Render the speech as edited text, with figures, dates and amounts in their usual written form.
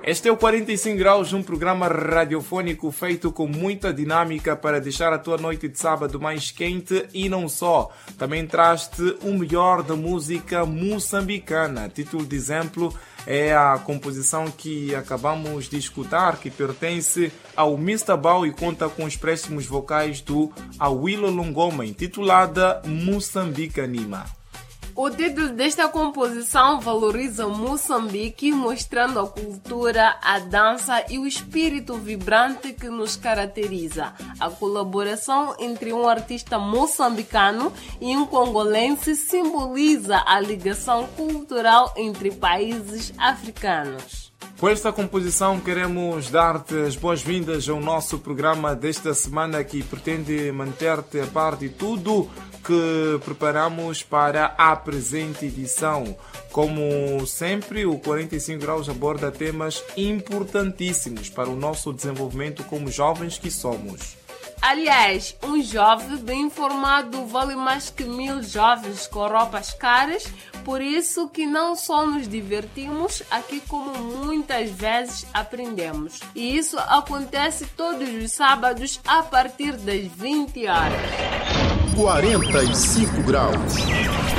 Este é o 45 Graus, um programa radiofônico feito com muita dinâmica para deixar a tua noite de sábado mais quente e não só. Também traz-te o melhor da música moçambicana. Título de exemplo é a composição que acabamos de escutar, que pertence ao Mr. Bau e conta com os préstimos vocais do Awilo Longoma, intitulada Moçambique Anima. O título desta composição valoriza Moçambique, mostrando a cultura, a dança e o espírito vibrante que nos caracteriza. A colaboração entre um artista moçambicano e um congolense simboliza a ligação cultural entre países africanos. Com esta composição queremos dar-te as boas-vindas ao nosso programa desta semana, que pretende manter-te a par de tudo que preparamos para a presente edição. Como sempre, o 45 Graus aborda temas importantíssimos para o nosso desenvolvimento como jovens que somos. Aliás, um jovem bem informado vale mais que 1000 jovens com roupas caras, por isso que não só nos divertimos, aqui como muitas vezes aprendemos. E isso acontece todos os sábados a partir das 20 horas. 45 Graus.